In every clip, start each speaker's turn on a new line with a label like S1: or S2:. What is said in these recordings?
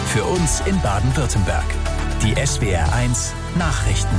S1: Für uns in Baden-Württemberg. Die SWR1 Nachrichten.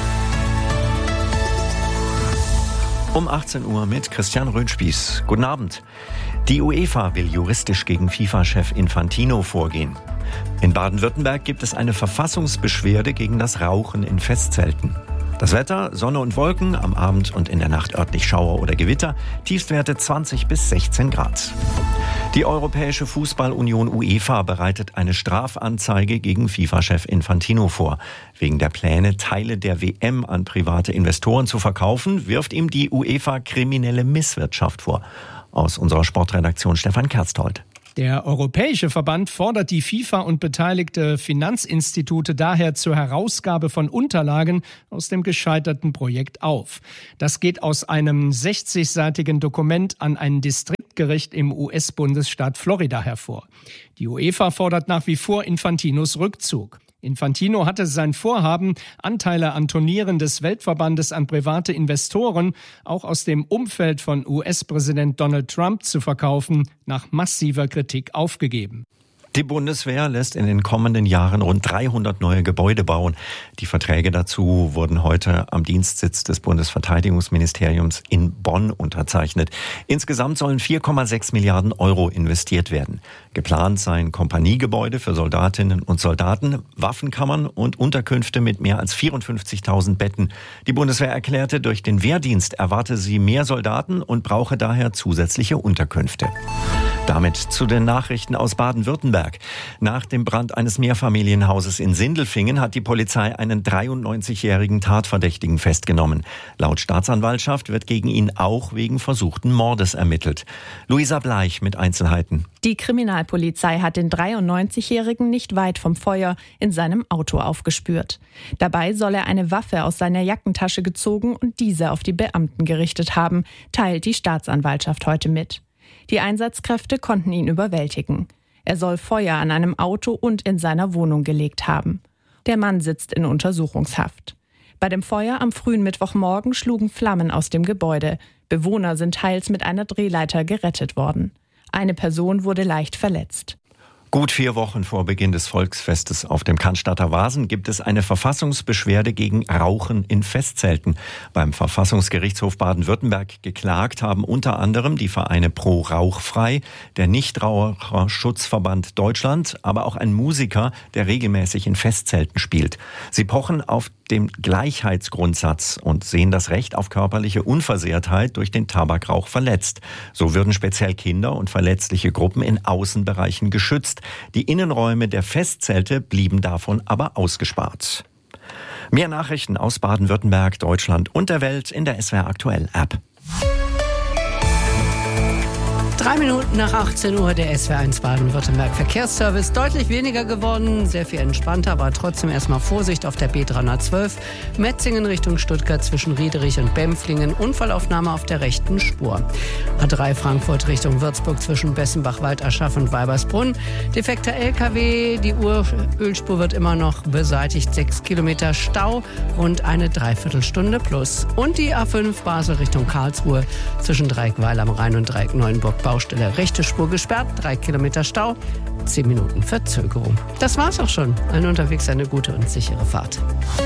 S2: Um 18 Uhr mit Christian Röhnspieß. Guten Abend. Die UEFA will juristisch gegen FIFA-Chef Infantino vorgehen. In Baden-Württemberg gibt es eine Verfassungsbeschwerde gegen das Rauchen in Festzelten. Das Wetter, Sonne und Wolken, am Abend und in der Nacht örtlich Schauer oder Gewitter, Tiefstwerte 20 bis 16 Grad. Die Europäische Fußballunion UEFA bereitet eine Strafanzeige gegen FIFA-Chef Infantino vor. Wegen der Pläne, Teile der WM an private Investoren zu verkaufen, wirft ihm die UEFA kriminelle Misswirtschaft vor. Aus unserer Sportredaktion Stefan Kerztold.
S3: Der Europäische Verband fordert die FIFA und beteiligte Finanzinstitute daher zur Herausgabe von Unterlagen aus dem gescheiterten Projekt auf. Das geht aus einem 60-seitigen Dokument an ein Distriktgericht im US-Bundesstaat Florida hervor. Die UEFA fordert nach wie vor Infantinos Rückzug. Infantino hatte sein Vorhaben, Anteile an Turnieren des Weltverbandes an private Investoren, auch aus dem Umfeld von US-Präsident Donald Trump zu verkaufen, nach massiver Kritik aufgegeben.
S2: Die Bundeswehr lässt in den kommenden Jahren rund 300 neue Gebäude bauen. Die Verträge dazu wurden heute am Dienstsitz des Bundesverteidigungsministeriums in Bonn unterzeichnet. Insgesamt sollen 4,6 Milliarden Euro investiert werden. Geplant seien Kompaniegebäude für Soldatinnen und Soldaten, Waffenkammern und Unterkünfte mit mehr als 54.000 Betten. Die Bundeswehr erklärte, durch den Wehrdienst erwarte sie mehr Soldaten und brauche daher zusätzliche Unterkünfte. Damit zu den Nachrichten aus Baden-Württemberg. Nach dem Brand eines Mehrfamilienhauses in Sindelfingen hat die Polizei einen 93-jährigen Tatverdächtigen festgenommen. Laut Staatsanwaltschaft wird gegen ihn auch wegen versuchten Mordes ermittelt. Luisa Bleich mit Einzelheiten.
S4: Die Kriminalpolizei hat den 93-Jährigen nicht weit vom Feuer in seinem Auto aufgespürt. Dabei soll er eine Waffe aus seiner Jackentasche gezogen und diese auf die Beamten gerichtet haben, teilt die Staatsanwaltschaft heute mit. Die Einsatzkräfte konnten ihn überwältigen. Er soll Feuer an einem Auto und in seiner Wohnung gelegt haben. Der Mann sitzt in Untersuchungshaft. Bei dem Feuer am frühen Mittwochmorgen schlugen Flammen aus dem Gebäude. Bewohner sind teils mit einer Drehleiter gerettet worden. Eine Person wurde leicht verletzt.
S2: Gut 4 Wochen vor Beginn des Volksfestes auf dem Cannstatter Wasen gibt es eine Verfassungsbeschwerde gegen Rauchen in Festzelten. Beim Verfassungsgerichtshof Baden-Württemberg geklagt haben unter anderem die Vereine Pro Rauchfrei, der Nichtraucherschutzverband Deutschland, aber auch ein Musiker, der regelmäßig in Festzelten spielt. Sie pochen auf den Gleichheitsgrundsatz und sehen das Recht auf körperliche Unversehrtheit durch den Tabakrauch verletzt. So würden speziell Kinder und verletzliche Gruppen in Außenbereichen geschützt. Die Innenräume der Festzelte blieben davon aber ausgespart. Mehr Nachrichten aus Baden-Württemberg, Deutschland und der Welt in der SWR Aktuell App.
S5: 3 Minuten nach 18 Uhr der SWR1 Baden-Württemberg Verkehrsservice. Deutlich weniger geworden, sehr viel entspannter, aber trotzdem erstmal Vorsicht auf der B312. Metzingen Richtung Stuttgart zwischen Riederich und Bempflingen. Unfallaufnahme auf der rechten Spur. A3 Frankfurt Richtung Würzburg zwischen Bessenbach, Waldaschaf und Weibersbrunn. Defekter LKW, die Ölspur wird immer noch beseitigt. 6 Kilometer Stau, rund eine Dreiviertelstunde plus. Und die A5 Basel Richtung Karlsruhe zwischen Dreieckweil am Rhein und Dreieck Neuenburg. Baustelle rechte Spur gesperrt, 3 Kilometer Stau, 10 Minuten Verzögerung. Das war's auch schon. Unterwegs eine gute und sichere Fahrt.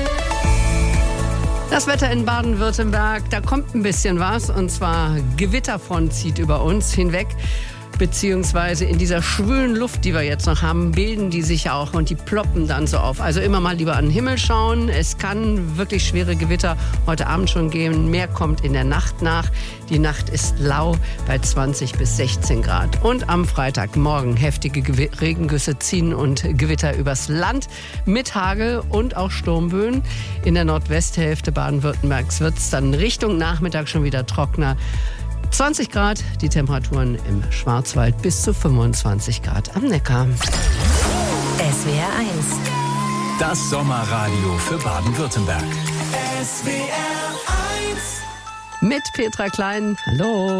S5: Das Wetter in Baden-Württemberg, da kommt ein bisschen was, und zwar Gewitterfront zieht über uns hinweg. Beziehungsweise in dieser schwülen Luft, die wir jetzt noch haben, bilden die sich auch und die ploppen dann so auf. Also immer mal lieber an den Himmel schauen. Es kann wirklich schwere Gewitter heute Abend schon geben. Mehr kommt in der Nacht nach. Die Nacht ist lau bei 20 bis 16 Grad. Und am Freitagmorgen heftige Regengüsse ziehen und Gewitter übers Land mit Hagel und auch Sturmböen. In der Nordwesthälfte Baden-Württembergs wird es dann Richtung Nachmittag schon wieder trockener. 20 Grad, die Temperaturen im Schwarzwald bis zu 25 Grad am Neckar.
S6: SWR 1.
S1: Das Sommerradio für Baden-Württemberg.
S5: Mit Petra Klein. Hallo.